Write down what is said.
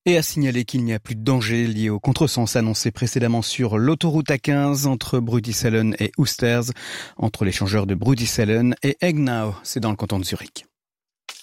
Et à signaler qu'il n'y a plus de danger lié au contresens annoncé précédemment sur l'autoroute A15 entre Brudisellen et Oosters, entre l'échangeur de Brudisellen et Egnau, c'est dans le canton de Zurich.